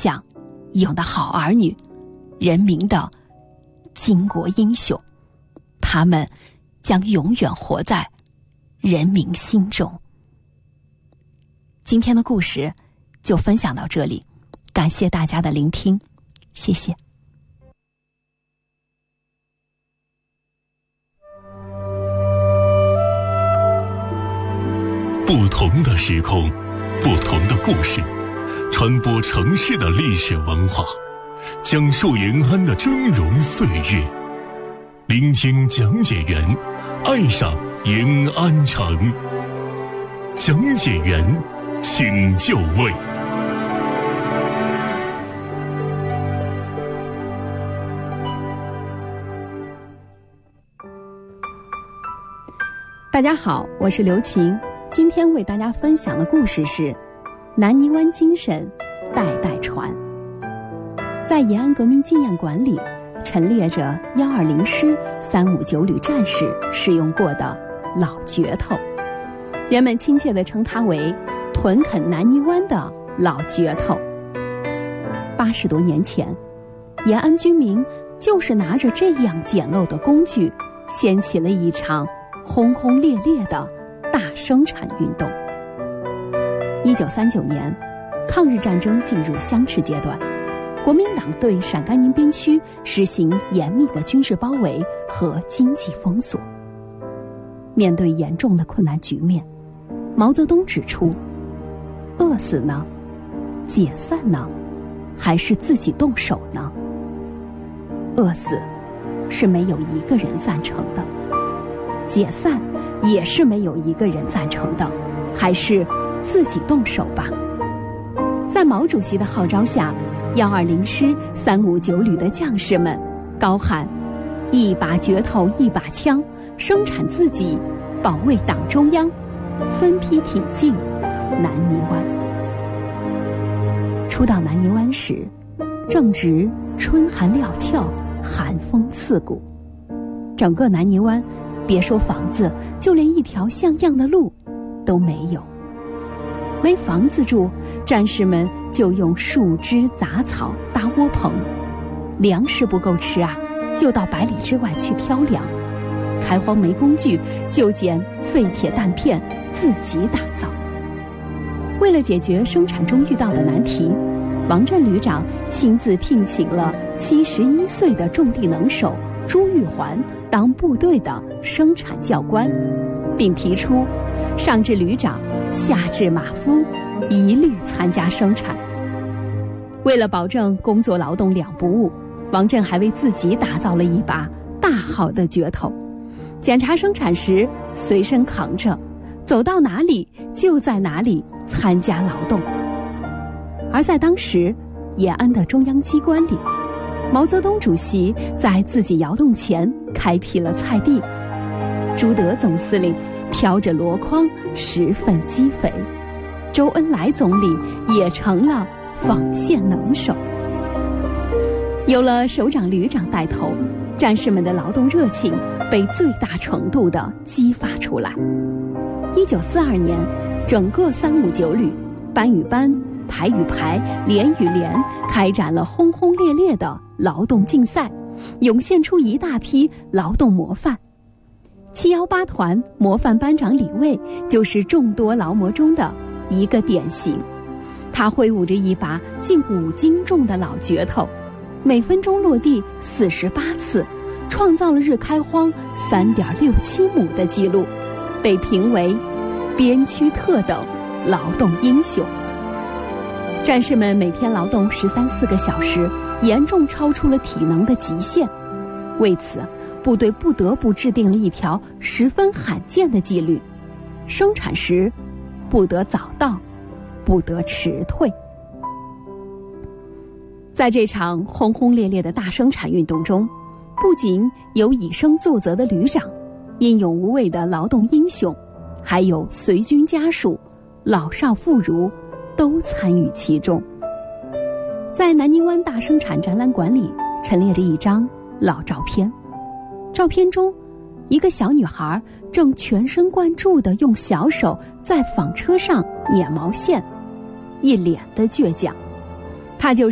想有的好儿女，人民的巾帼英雄，他们将永远活在人民心中。今天的故事就分享到这里，感谢大家的聆听，谢谢。 不同的时空，不同的故事，传播城市的历史文化，讲述延安的峥嵘岁月，聆听讲解员，爱上延安城。讲解员，请就位。 大家好，我是刘晴。今天为大家分享的故事是南泥湾精神代代传。在延安革命纪念馆里陈列着120师359旅战士使用过的老镢头，人们亲切地称它为屯垦南泥湾的老镢头。80多年前，延安居民就是拿着这样简陋的工具，掀起了一场轰轰烈烈的大生产运动。1939年，抗日战争进入相持阶段，国民党对陕甘宁边区实行严密的军事包围和经济封锁。面对严重的困难局面，毛泽东指出，饿死呢？解散呢？还是自己动手呢？饿死是没有一个人赞成的，解散也是没有一个人赞成的，还是自己动手吧。在毛主席的号召下，120师359旅的将士们高喊一把镢头一把枪，生产自己，保卫党中央，分批挺进南泥湾。初到南泥湾时，正值春寒料峭，寒风刺骨，整个南泥湾别说房子，就连一条像样的路都没有。没房子住，战士们就用树枝杂草搭窝棚，粮食不够吃啊，就到百里之外去挑粮，开荒没工具，就捡废铁弹片自己打造。为了解决生产中遇到的难题，王震旅长亲自聘请了71岁的种地能手朱玉环当部队的生产教官，并提出上至旅长，下至马夫，一律参加生产。为了保证工作劳动两不误，王震还为自己打造了一把大号的镢头，检查生产时随身扛着，走到哪里就在哪里参加劳动。而在当时延安的中央机关里，毛泽东主席在自己窑洞前开辟了菜地，朱德总司令挑着箩筐十分积肥，周恩来总理也成了纺线能手。有了首长旅长带头，战士们的劳动热情被最大程度地激发出来。1942年，整个359旅班与班、排与排、连与连开展了轰轰烈烈的劳动竞赛，涌现出一大批劳动模范。718团模范班长李卫就是众多劳模中的一个典型。他挥舞着一把近5斤重的老镢头，每分钟落地48次，创造了日开荒3.67亩的记录，被评为边区特等劳动英雄。战士们每天劳动13、14个小时，严重超出了体能的极限。为此，部队不得不制定了一条十分罕见的纪律：生产时不得早到，不得迟退。在这场轰轰烈烈的大生产运动中，不仅有以身作则的旅长、英勇无畏的劳动英雄，还有随军家属、老少妇孺都参与其中。在南泥湾大生产展览馆里陈列着一张老照片，照片中一个小女孩正全神贯注地用小手在纺车上捻毛线，一脸的倔强。她就是